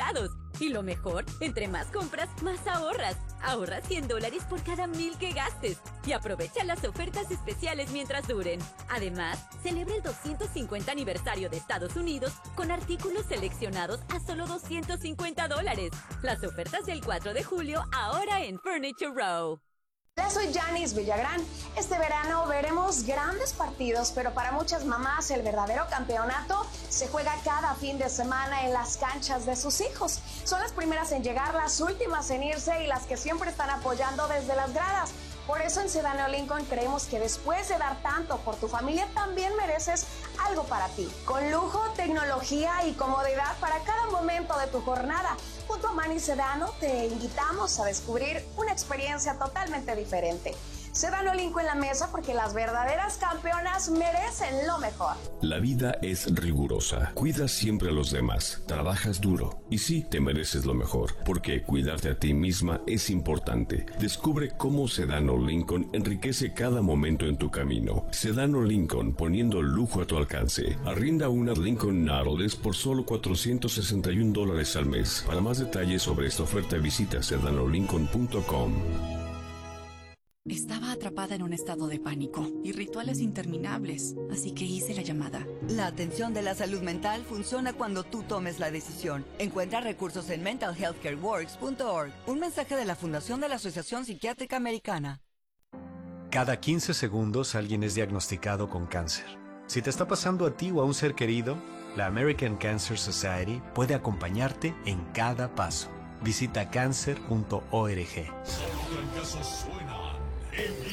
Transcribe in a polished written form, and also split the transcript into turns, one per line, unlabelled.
limitados. Y lo mejor, entre más compras, más ahorras. Ahorra $100 por cada 1,000 que gastes. Y aprovecha las ofertas especiales mientras duren. Además, celebra el 250 aniversario de Estados Unidos con artículos seleccionados a solo $250. Las ofertas del 4 de julio ahora en Furniture Row.
Hola, soy Janice Villagrán. Este verano veremos grandes partidos, pero para muchas mamás el verdadero campeonato se juega cada fin de semana en las canchas de sus hijos. Son las primeras en llegar, las últimas en irse y las que siempre están apoyando desde las gradas. Por eso en Sedano Lincoln creemos que después de dar tanto por tu familia, también mereces algo para ti. Con lujo, tecnología y comodidad para cada momento de tu jornada. Junto a Manny Sedano te invitamos a descubrir una experiencia totalmente diferente. Sedano Lincoln en la mesa porque las verdaderas campeonas merecen lo mejor.
La vida es rigurosa. Cuidas siempre a los demás. Trabajas duro. Y sí, te mereces lo mejor, porque cuidarte a ti misma es importante. Descubre cómo Sedano Lincoln enriquece cada momento en tu camino. Sedano Lincoln, poniendo lujo a tu alcance. Arrienda una Lincoln Nautilus por solo $461 al mes. Para más detalles sobre esta oferta, visita sedanolincoln.com.
Estaba atrapada en un estado de pánico y rituales interminables, así que hice la llamada.
La atención de la salud mental funciona cuando tú tomes la decisión. Encuentra recursos en mentalhealthcareworks.org. Un mensaje de la Fundación de la Asociación Psiquiátrica Americana.
Cada 15 segundos alguien es diagnosticado con cáncer. Si te está pasando a ti o a un ser querido, la American Cancer Society puede acompañarte en cada paso. Visita cancer.org.